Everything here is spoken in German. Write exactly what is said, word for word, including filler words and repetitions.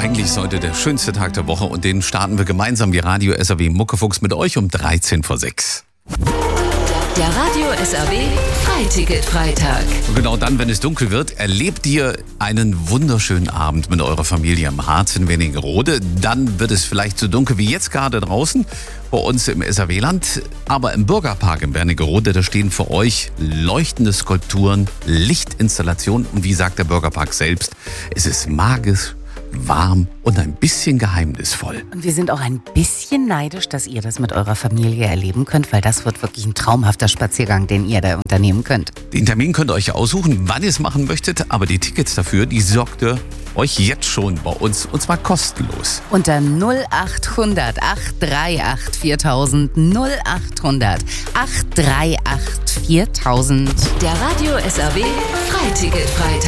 Eigentlich ist heute der schönste Tag der Woche und den starten wir gemeinsam wie Radio S R W Muckefuchs mit euch um dreizehn vor sechs. Der Radio S R W Freiticket-Freitag. Und genau dann, wenn es dunkel wird, erlebt ihr einen wunderschönen Abend mit eurer Familie am Harz in Wernigerode. Dann wird es vielleicht so dunkel wie jetzt gerade draußen bei uns im S R W-Land. Aber im Bürgerpark in Wernigerode, da stehen für euch leuchtende Skulpturen, Lichtinstallationen. Und wie sagt der Bürgerpark selbst, es ist magisch, warm und ein bisschen geheimnisvoll. Und wir sind auch ein bisschen neidisch, dass ihr das mit eurer Familie erleben könnt, weil das wird wirklich ein traumhafter Spaziergang, den ihr da unternehmen könnt. Den Termin könnt ihr euch aussuchen, wann ihr es machen möchtet, aber die Tickets dafür, die sorgt ihr euch jetzt schon bei uns, und zwar kostenlos. Unter null achthundert acht drei acht viertausend, null achthundert acht drei acht viertausend. Der Radio S R W Freiticket-Freitag.